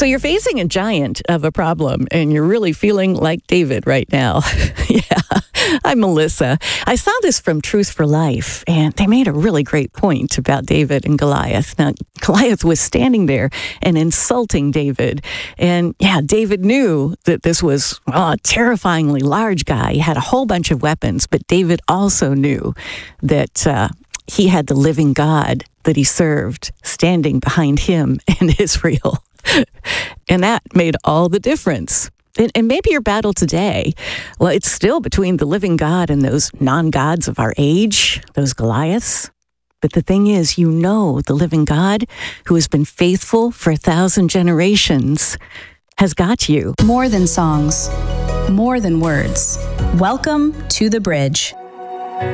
So you're facing a giant of a problem and you're really feeling like David right now. Yeah, I'm Melissa. I saw this from Truth for Life, and they made a really great point about David and Goliath. Now, Goliath was standing there and insulting David. And yeah, David knew that this was a terrifyingly large guy. He had a whole bunch of weapons, but David also knew that he had the living God that he served standing behind him in Israel. And that made all the difference. And maybe your battle today, well, it's still between the living God and those non-gods of our age, those Goliaths. But the thing is, you know the living God who has been faithful for 1,000 generations has got you. More than songs, more than words. Welcome to The Bridge.